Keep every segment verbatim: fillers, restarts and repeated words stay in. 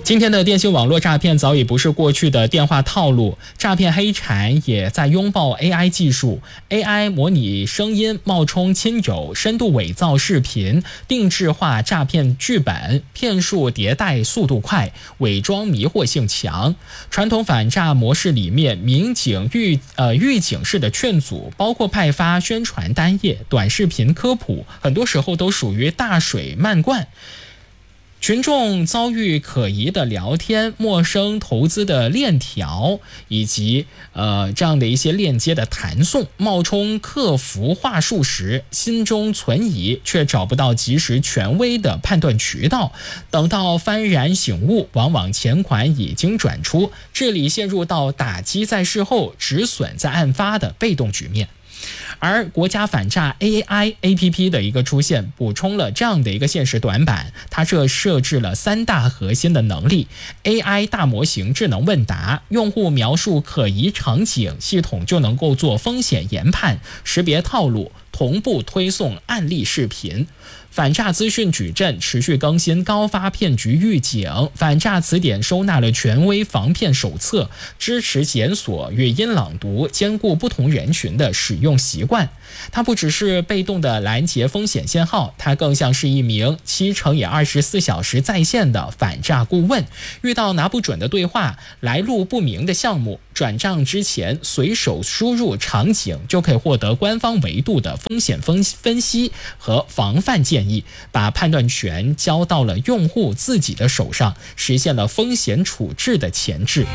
今天的电信网络诈骗早已不是过去的电话套路，诈骗黑产也在拥抱 A I 技术。 A I 模拟声音，冒充亲友，深度伪造视频，定制化诈骗剧本，骗术迭代速度快，伪装迷惑性强。传统反诈模式里面，民警预呃预警式的劝阻，包括派发宣传单页、短视频科普，很多时候都属于大水漫灌。群众遭遇可疑的聊天、陌生投资的链条，以及呃这样的一些链接的弹送，冒充客服话术时，心中存疑，却找不到及时权威的判断渠道。等到幡然醒悟，往往钱款已经转出，治理陷入到打击在事后，止损在案发的被动局面。而国家反诈 A I A P P 的一个出现，补充了这样的一个现实短板。它这设置了三大核心的能力： A I 大模型智能问答，用户描述可疑场景，系统就能够做风险研判，识别套路，同步推送案例视频。反诈资讯矩阵持续更新高发骗局预警，反诈词典收纳了权威防骗手册，支持检索、语音朗读，兼顾不同人群的使用习惯。它不只是被动的拦截风险信号，它更像是一名七乘以二十四小时在线的反诈顾问。遇到拿不准的对话、来路不明的项目，转账之前随手输入场景，就可以获得官方维度的风险分析和防范建议，把判断权交到了用户自己的手上，实现了风险处置的前置。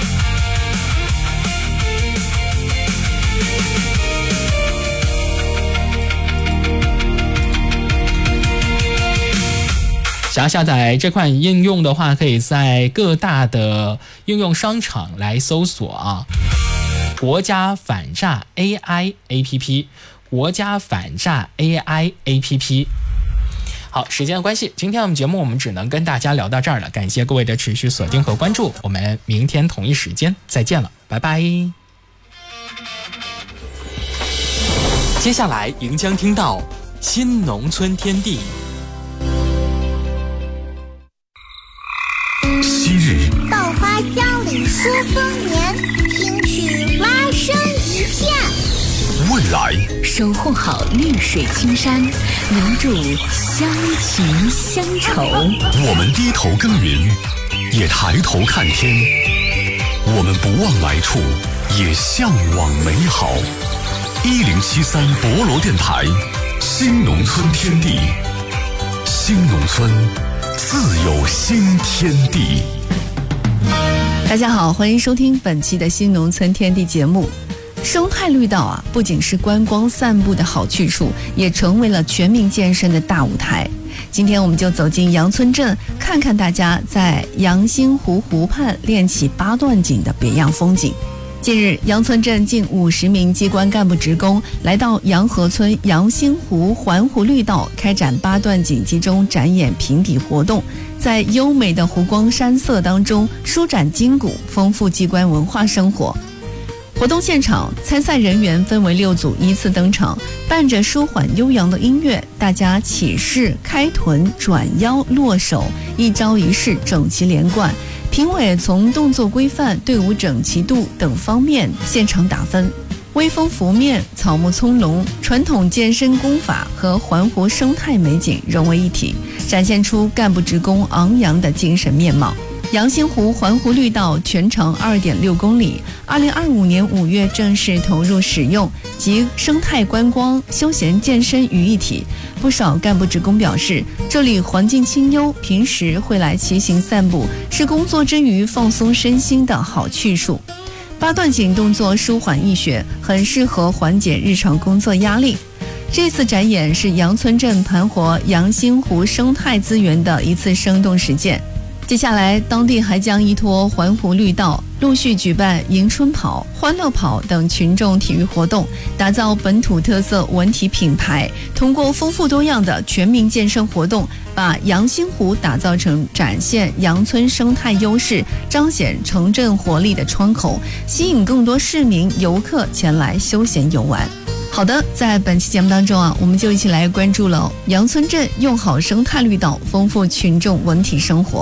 想要下载这款应用的话，可以在各大的应用商场来搜索啊，国家反诈 A I A P P， 国家反诈 A I A P P。好，时间的关系，今天我们节目我们只能跟大家聊到这儿了，感谢各位的持续锁定和关注，我们明天同一时间再见了，拜拜。接下来您将听到新农村天地。 昔日稻花香里说丰年，听取蛙声一片。 未来守护好绿水青山，留住乡情乡愁。 我们低头耕耘，也抬头看天。我们不忘来处，也向往美好。一零七三博罗电台，新农村天地，新农村自有新天地。 大家好，欢迎收听本期的新农村天地节目。生态绿道啊，不仅是观光散步的好去处，也成为了全民健身的大舞台。今天我们就走进杨村镇，看看大家在杨新湖湖畔练起八段锦的别样风景。近日，杨村镇近五十名机关干部职工来到杨河村杨新湖环湖绿道，开展八段锦集中展演评比活动，在优美的湖光山色当中舒展筋骨，丰富机关文化生活。活动现场，参赛人员分为六组依次登场，伴着舒缓悠扬的音乐，大家起势、开臀、转腰、落手，一招一式整齐连贯。评委从动作规范、队伍整齐度等方面现场打分。微风拂面，草木葱茏，传统健身功法和环湖生态美景融为一体，展现出干部职工昂扬的精神面貌。杨新湖环湖绿道全长 二点六公里，二零二五年五月正式投入使用，集生态观光、休闲健身于一体。不少干部职工表示，这里环境清幽，平时会来骑行散步，是工作之余放松身心的好去处。八段锦动作舒缓易学，很适合缓解日常工作压力。这次展演是杨村镇盘活杨新湖生态资源的一次生动实践。接下来，当地还将依托环湖绿道，陆续举办迎春跑、欢乐跑等群众体育活动，打造本土特色文体品牌。通过丰富多样的全民健身活动，把杨新湖打造成展现杨村生态优势、彰显城镇活力的窗口，吸引更多市民游客前来休闲游玩。好的，在本期节目当中啊，我们就一起来关注了杨村镇用好生态绿道，丰富群众文体生活。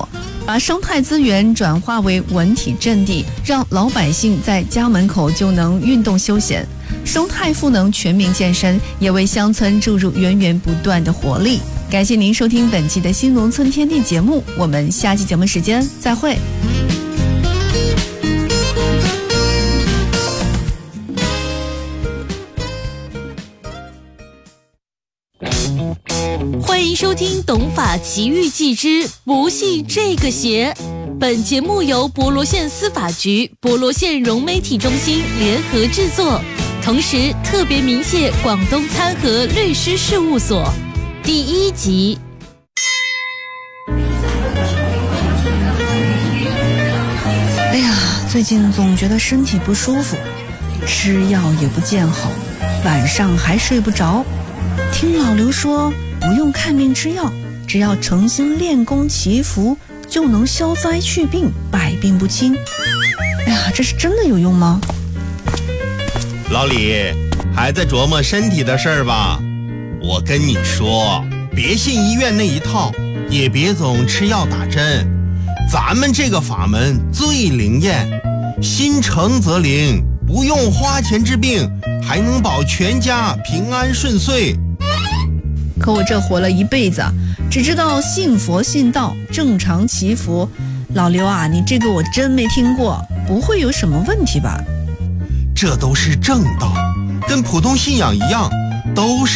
把生态资源转化为文体阵地，让老百姓在家门口就能运动休闲。生态赋能全民健身，也为乡村注入源源不断的活力。感谢您收听本期的新农村天地节目，我们下期节目时间再会。 欢迎收听《懂法奇遇记之不信这个邪》。本节目由博罗县司法局、博罗县融媒体中心联合制作，同时特别鸣谢广东参和律师事务所。第一集。 哎呀，最近总觉得身体不舒服，吃药也不见好，晚上还睡不着。听老刘说，不用看病吃药，只要诚心练功祈福，就能消灾去病，百病不侵。哎呀，这是真的有用吗？ 老李，还在琢磨身体的事儿吧？我跟你说，别信医院那一套，也别总吃药打针。咱们这个法门最灵验，心诚则灵，不用花钱治病，还能保全家平安顺遂。 可我这活了一辈子，只知道信佛信道，正常祈福。老刘啊，你这个我真没听过，不会有什么问题吧？ 这都是正道，跟普通信仰一样，都是